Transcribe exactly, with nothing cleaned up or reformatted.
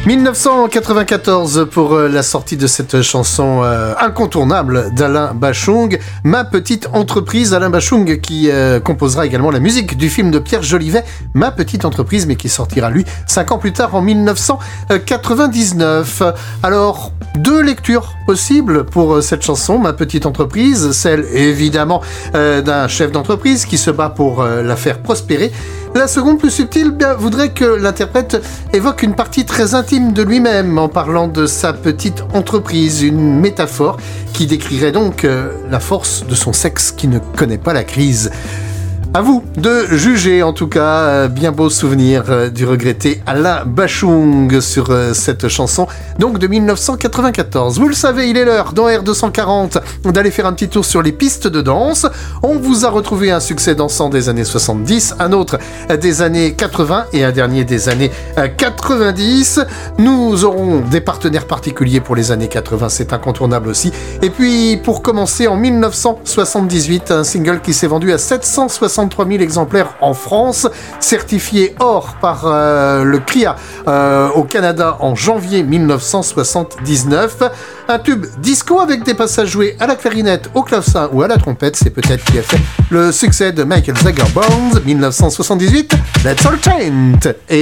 dix-neuf cent quatre-vingt-quatorze pour euh, la sortie de cette chanson euh, incontournable d'Alain Bachung, Ma petite entreprise. Alain Bachung qui euh, composera également la musique du film de Pierre Jolivet, Ma petite entreprise, mais qui sortira lui cinq ans plus tard en dix-neuf cent quatre-vingt-dix-neuf. Alors, deux lectures possibles pour euh, cette chanson, Ma petite entreprise, celle évidemment euh, d'un chef d'entreprise qui se bat pour euh, la faire prospérer. La seconde, plus subtile, bien, voudrait que l'interprète évoque une partie très intime de lui-même en parlant de sa petite entreprise, une métaphore qui décrirait donc euh, la force de son sexe qui ne connaît pas la crise. À vous de juger, en tout cas, euh, bien beau souvenir euh, du regretté Alain Bachung sur euh, cette chanson, donc de dix-neuf cent quatre-vingt-quatorze. Vous le savez, il est l'heure, dans R deux cent quarante, d'aller faire un petit tour sur les pistes de danse. On vous a retrouvé un succès dansant des années soixante-dix, un autre des années quatre-vingts et un dernier des années quatre-vingt-dix. Nous aurons des partenaires particuliers pour les années quatre-vingts, c'est incontournable aussi. Et puis, pour commencer, en dix-neuf cent soixante-dix-huit, un single qui s'est vendu à sept cent soixante-trois mille exemplaires en France, certifié or par euh, le C R I A euh, au Canada en janvier dix-neuf cent soixante-dix-neuf. Un tube disco avec des passages joués à la clarinette, au clavecin ou à la trompette, c'est peut-être qui a fait le succès de Michael Zager Bones, dix-neuf cent soixante-dix-huit, Let's All Chant. Et